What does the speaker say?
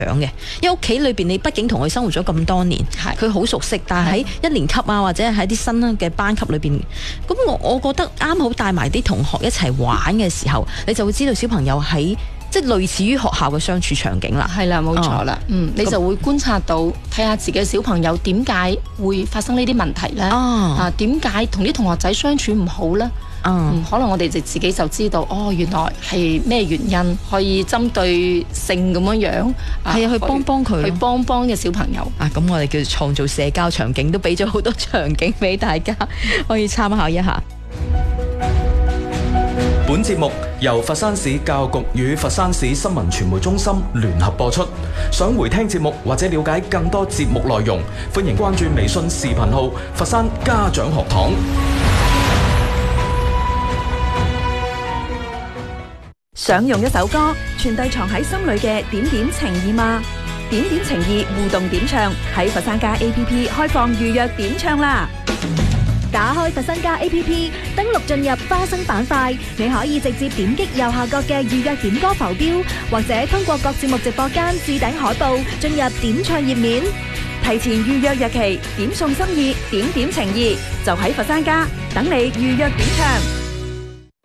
嘅，因為屋企裏邊你畢竟同佢生活咗咁多年，佢好熟悉，但係喺一年級啊或者喺啲新嘅班級裏邊，咁我覺得啱好帶埋啲同學一齊玩嘅時候，你就會知道小朋友喺即係類似於學校嘅相處場景啦。 係啦，冇錯啦，你就會觀察到睇下自己嘅小朋友點解會發生呢啲問題呢？點解同啲同學仔相處唔好呢？可能我哋自己就知道，原來係咩原因，可以針對性咁樣係去幫幫佢， 去幫嘅小朋友。 咁我哋叫創造社交場景，都俾咗好多場景俾大家可以參考一下。 本節目由佛山市教育局與佛山市新聞傳媒中心聯合播出。想回聽節目或者了解更多節目內容，歡迎關注微信視頻號佛山家長學堂。 想用一首歌傳遞藏喺心裏嘅點點情意嗎？點點情意互動點唱喺佛山家 APP 開放預約點唱啦！ 打開佛山家 APP， 登錄進入花生板塊，你可以直接點擊右下角嘅預約點歌浮標，或者通過各節目直播間置頂海報進入點唱頁面，提前預約日期，點送心意，點點情意，就喺佛山家等你預約點唱。